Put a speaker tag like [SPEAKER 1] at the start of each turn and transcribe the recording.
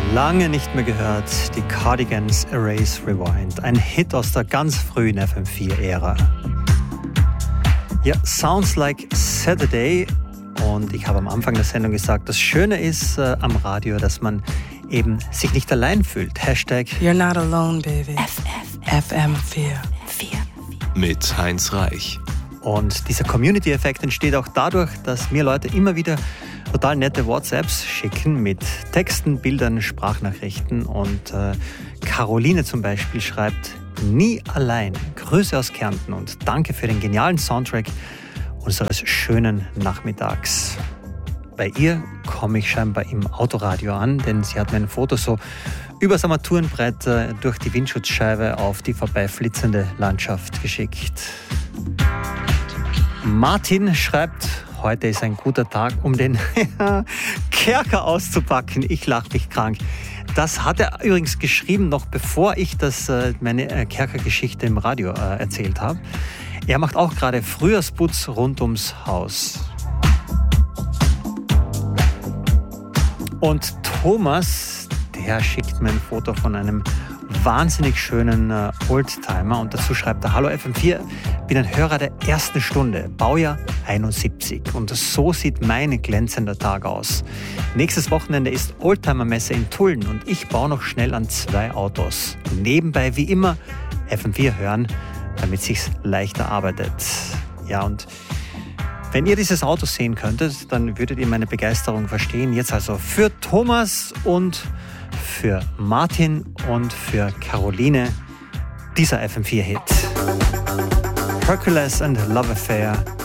[SPEAKER 1] Lange nicht mehr gehört, die Cardigans Erase Rewind, ein Hit aus der ganz frühen FM4-Ära. Ja, Sounds Like Saturday, und ich habe am Anfang der Sendung gesagt, das Schöne ist am Radio, dass man eben sich nicht allein fühlt. Hashtag
[SPEAKER 2] You're not alone, baby. FM4.
[SPEAKER 3] Mit Heinz Reich.
[SPEAKER 1] Und dieser Community-Effekt entsteht auch dadurch, dass mir Leute immer wieder total nette WhatsApps schicken mit Texten, Bildern, Sprachnachrichten. Und Caroline zum Beispiel schreibt: Nie allein. Grüße aus Kärnten und danke für den genialen Soundtrack unseres schönen Nachmittags. Bei ihr komme ich scheinbar im Autoradio an, denn sie hat mir ein Foto so übers Armaturenbrett durch die Windschutzscheibe auf die vorbeiflitzende Landschaft geschickt. Martin schreibt: Heute ist ein guter Tag, um den Kerker auszupacken. Ich lache mich krank. Das hat er übrigens geschrieben, noch bevor ich meine Kerkergeschichte im Radio erzählt habe. Er macht auch gerade Frühjahrsputz rund ums Haus. Und Thomas, der schickt mir ein Foto von einem wahnsinnig schönen Oldtimer und dazu schreibt er: Hallo FM4, bin ein Hörer der ersten Stunde, Baujahr 71 und so sieht mein glänzender Tag aus. Nächstes Wochenende ist Oldtimer-Messe in Tulln und ich baue noch schnell an 2 Autos. Nebenbei wie immer FM4 hören, damit es sich leichter arbeitet. Ja, und wenn ihr dieses Auto sehen könntet, dann würdet ihr meine Begeisterung verstehen. Jetzt also für Thomas und für Martin und für Caroline dieser FM4-Hit. Hercules and Love Affair